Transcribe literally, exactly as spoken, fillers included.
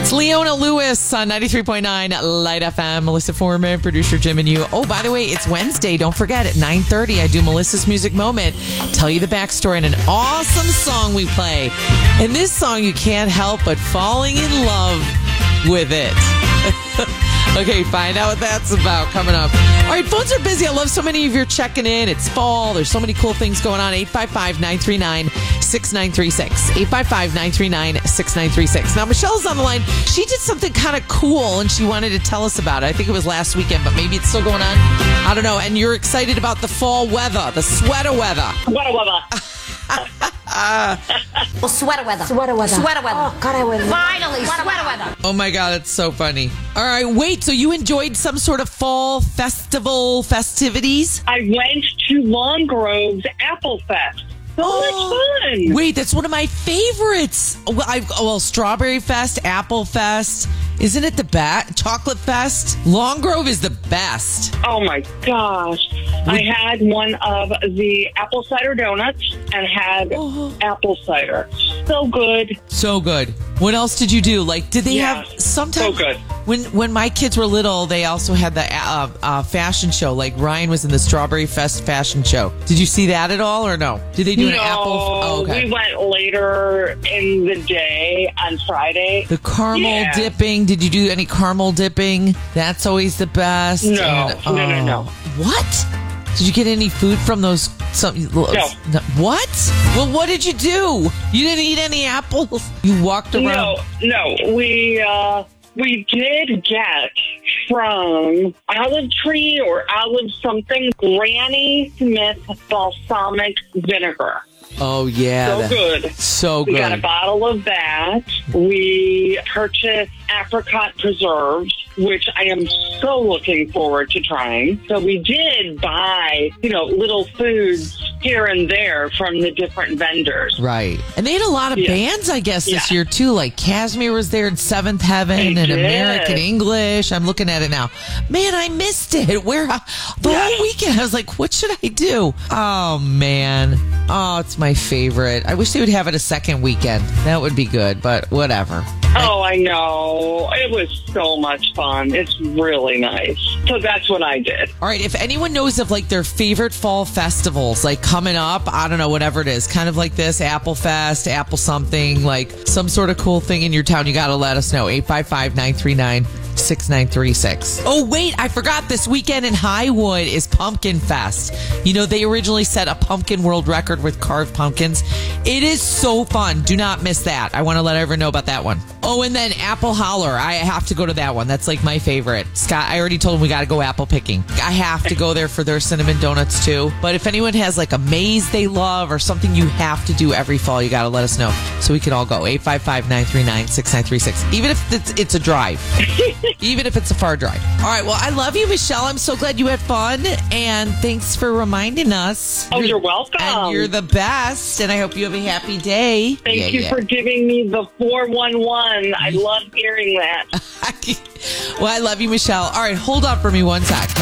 It's Leona Lewis on ninety-three point nine Light F M. Melissa Foreman, producer Jim and you. Oh, by the way, it's Wednesday. Don't forget, at nine thirty, I do Melissa's Music Moment. Tell you the backstory and an awesome song we play. And this song, you can't help but falling in love with it. Okay, find out what that's about coming up. All right, phones are busy. I love so many of you checking in. It's fall. There's so many cool things going on. eight five five, nine three nine, six nine three six. eight five five, nine three nine, six nine three six. Now, Michelle's on the line. She did something kind of cool, and she wanted to tell us about it. I think it was last weekend, but maybe it's still going on. I don't know. And you're excited about the fall weather, the sweater weather. Sweater weather. Uh, well, sweater weather. Sweater weather. Sweater weather. Oh, God, I would. Finally, sweater, sweater weather. Oh, my God, it's so funny. All right, wait, so you enjoyed some sort of fall festival festivities? I went to Long Grove's Apple Fest. So Oh, much fun. Wait, that's one of my favorites. Well, I've, well, Strawberry Fest, Apple Fest. Isn't it the best? Chocolate Fest? Long Grove is the best. Oh, my gosh. I had one of the apple cider donuts and had Oh. apple cider. So good. So good. What else did you do? Like, did they Yeah, have sometimes? so good. When when my kids were little, they also had the uh, uh, fashion show. Like Ryan was in the Strawberry Fest fashion show. Did you see that at all, or no? Did they do no, an apple? Oh, okay. we went later in the day on Friday. The caramel Yeah. dipping. Did you do any caramel dipping? That's always the best. No, And, no, no, no. What? Did you get any food from those? Some, no. What? Well, what did you do? You didn't eat any apples? You walked around? No, no. We, uh, we did get from Olive Tree or Olive something, Granny Smith balsamic vinegar. Oh, yeah. So that- good. So We good. got a bottle of that. We purchased apricot preserves, which I am so looking forward to trying. So we did buy, you know, little foods here and there from the different vendors. Right. And they had a lot of Yeah. bands, I guess, this Yeah. year, too. Like Casimir was there in Seventh Heaven They and did. American English. I'm looking at it now. Man, I missed it. Where the Yeah. whole weekend, I was like, what should I do? Oh, man. Oh, it's my favorite. I wish they would have it a second weekend. That would be good, but whatever. Oh, I know. It was so much fun. It's really nice. So that's what I did. All right, if anyone knows of like their favorite fall festivals, like coming up, I don't know, whatever it is, kind of like this, Apple Fest, Apple something, like some sort of cool thing in your town, you got to let us know. eight five five, nine three nine, six nine three six. Oh, wait, I forgot this weekend in Highwood is Pumpkin Fest. You know, they originally set a pumpkin world record with carved pumpkins. It is so fun. Do not miss that. I want to let everyone know about that one. Oh, and then Apple Holler. I have to go to that one. That's like my favorite. Scott, I already told him we got to go apple picking. I have to go there for their cinnamon donuts too. But if anyone has like a maze they love or something you have to do every fall, you got to let us know so we can all go. eight five five, nine three nine, six nine three six. Even if it's, it's a drive. Even if it's a far drive. All right. Well, I love you, Michelle. I'm so glad you had fun. And thanks for reminding us. Oh, you're welcome. And you're the best. And I hope you have a happy day. Thank Yeah, you yeah. for giving me the four one one. I love hearing that. Well, I love you, Michelle. All right. Hold on for me one sec.